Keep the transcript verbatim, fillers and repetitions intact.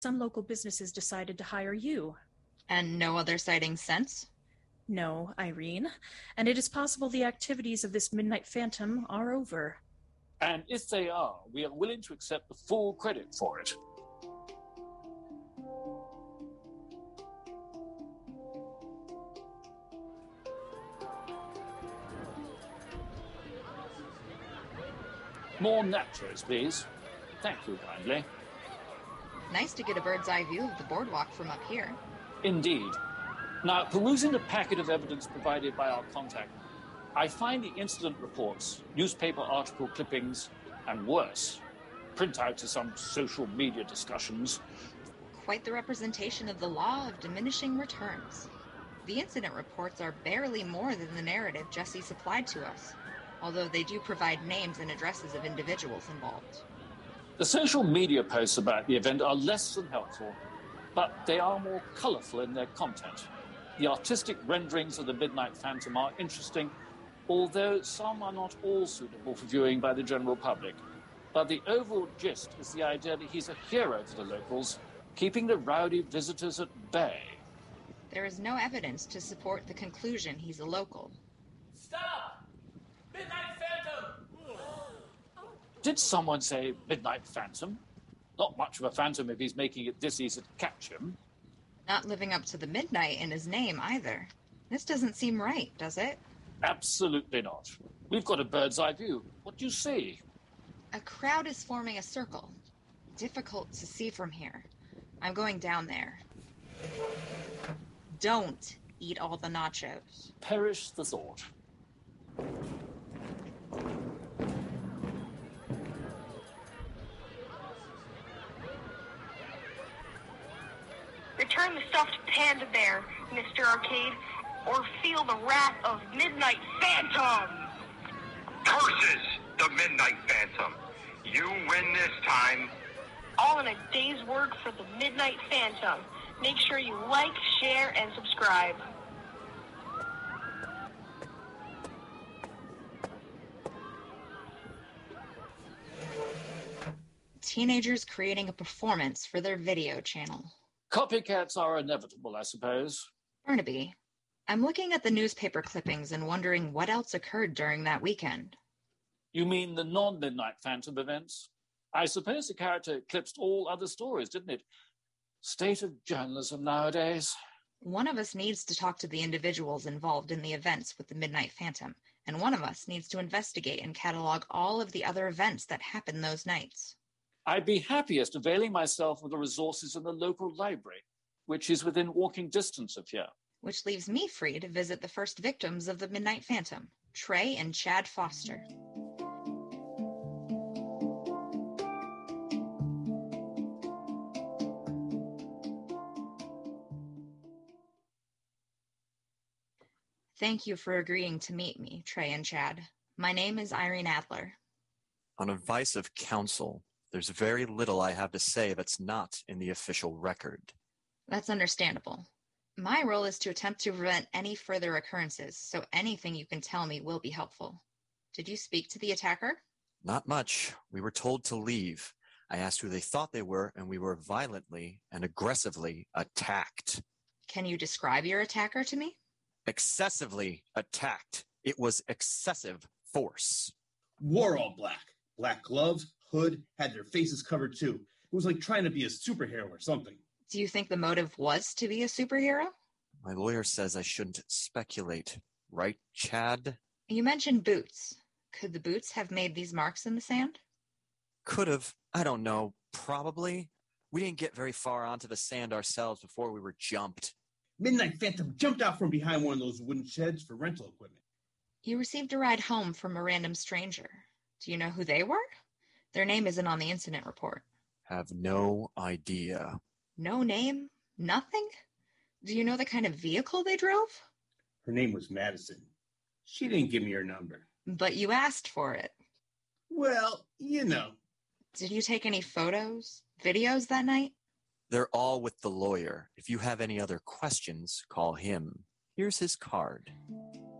Some local businesses decided to hire you. And no other sightings since? No, Irene. And it is possible the activities of this Midnight Phantom are over. And if they are, we are willing to accept the full credit for it. More nachos, please. Thank you kindly. Nice to get a bird's eye view of the boardwalk from up here. Indeed. Now, perusing the packet of evidence provided by our contact, I find the incident reports, newspaper article clippings, and worse, printouts of some social media discussions. Quite the representation of the law of diminishing returns. The incident reports are barely more than the narrative Jesse supplied to us, although they do provide names and addresses of individuals involved. The social media posts about the event are less than helpful, but they are more colorful in their content. The artistic renderings of the Midnight Phantom are interesting, although some are not all suitable for viewing by the general public. But the overall gist is the idea that he's a hero to the locals, keeping the rowdy visitors at bay. There is no evidence to support the conclusion he's a local. Stop! Midnight Phantom! Did someone say Midnight Phantom? Not much of a phantom if he's making it this easy to catch him. Not living up to the midnight in his name either. This doesn't seem right, does it? Absolutely not. We've got a bird's eye view. What do you see? A crowd is forming a circle. Difficult to see from here. I'm going down there. Don't eat all the nachos. Perish the thought. Return the stuffed panda bear, Mister Arcade, or feel the wrath of Midnight Phantom! Curses, the Midnight Phantom! You win this time. All in a day's work for the Midnight Phantom. Make sure you like, share, and subscribe. Teenagers creating a performance for their video channel. Copycats are inevitable, I suppose. Barnaby, I'm looking at the newspaper clippings and wondering what else occurred during that weekend. You mean the non-Midnight Phantom events? I suppose the character eclipsed all other stories, didn't it? State of journalism nowadays. One of us needs to talk to the individuals involved in the events with the Midnight Phantom, and one of us needs to investigate and catalog all of the other events that happened those nights. I'd be happiest availing myself of the resources in the local library, which is within walking distance of here. Which leaves me free to visit the first victims of the Midnight Phantom, Trey and Chad Foster. Thank you for agreeing to meet me, Trey and Chad. My name is Irene Adler. On advice of counsel, there's very little I have to say that's not in the official record. That's understandable. My role is to attempt to prevent any further occurrences, so anything you can tell me will be helpful. Did you speak to the attacker? Not much. We were told to leave. I asked who they thought they were, and we were violently and aggressively attacked. Can you describe your attacker to me? Excessively attacked. It was excessive force. Wore all black. Black gloves, hood, had their faces covered too. It was like trying to be a superhero or something. Do you think the motive was to be a superhero? My lawyer says I shouldn't speculate. Right, Chad? You mentioned boots. Could the boots have made these marks in the sand? Could have. I don't know. Probably. We didn't get very far onto the sand ourselves before we were jumped. Midnight Phantom jumped out from behind one of those wooden sheds for rental equipment. You received a ride home from a random stranger. Do you know who they were? Their name isn't on the incident report. Have no idea. No name? Nothing? Do you know the kind of vehicle they drove? Her name was Madison. She didn't give me her number. But you asked for it. Well, you know. Did you take any photos, videos that night? They're all with the lawyer. If you have any other questions, call him. Here's his card.